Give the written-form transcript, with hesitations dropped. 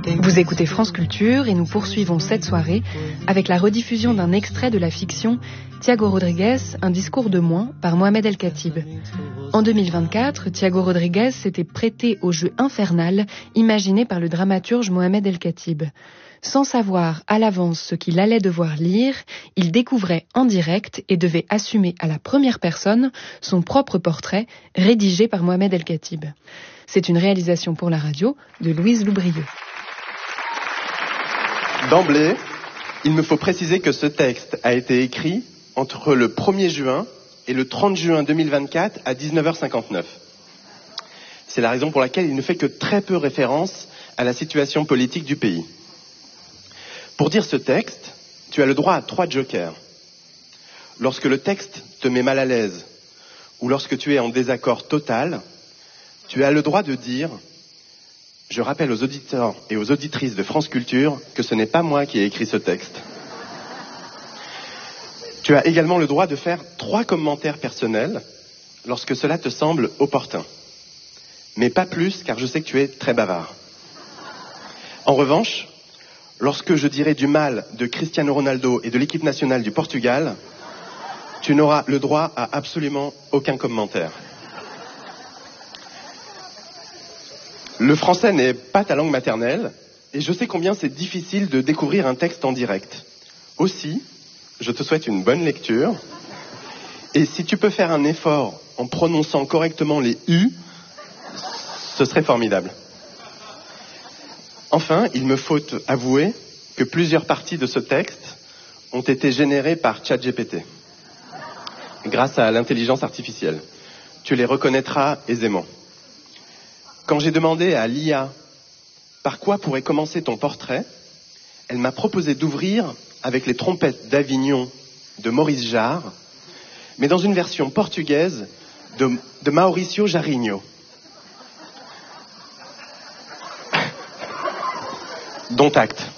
Vous écoutez France Culture et nous poursuivons cette soirée avec la rediffusion d'un extrait de la fiction Thiago Rodrigues, un discours de moins par Mohamed El Khatib. En 2024, Thiago Rodrigues s'était prêté au jeu infernal imaginé par le dramaturge Mohamed El Khatib. Sans savoir à l'avance ce qu'il allait devoir lire, il découvrait en direct et devait assumer à la première personne son propre portrait rédigé par Mohamed El Khatib. C'est une réalisation pour la radio de Louise Loubrieux. D'emblée, il me faut préciser que ce texte a été écrit entre le 1er juin et le 30 juin 2024 à 19h59. C'est la raison pour laquelle il ne fait que très peu référence à la situation politique du pays. Pour dire ce texte, tu as le droit à 3 jokers. Lorsque le texte te met mal à l'aise ou lorsque tu es en désaccord total, tu as le droit de dire « Je rappelle aux auditeurs et aux auditrices de France Culture que ce n'est pas moi qui ai écrit ce texte ». Tu as également le droit de faire 3 commentaires personnels lorsque cela te semble opportun. Mais pas plus, car je sais que tu es très bavard. En revanche, lorsque je dirai du mal de Cristiano Ronaldo et de l'équipe nationale du Portugal, tu n'auras le droit à absolument aucun commentaire. Le français n'est pas ta langue maternelle, et je sais combien c'est difficile de découvrir un texte en direct. Aussi, je te souhaite une bonne lecture, et si tu peux faire un effort en prononçant correctement les « U », ce serait formidable. Enfin, il me faut avouer que plusieurs parties de ce texte ont été générées par ChatGPT, grâce à l'intelligence artificielle. Tu les reconnaîtras aisément. Quand j'ai demandé à l'IA par quoi pourrait commencer ton portrait, elle m'a proposé d'ouvrir avec les trompettes d'Avignon de Maurice Jarre, mais dans une version portugaise de Mauricio Jarinho. Dont acte.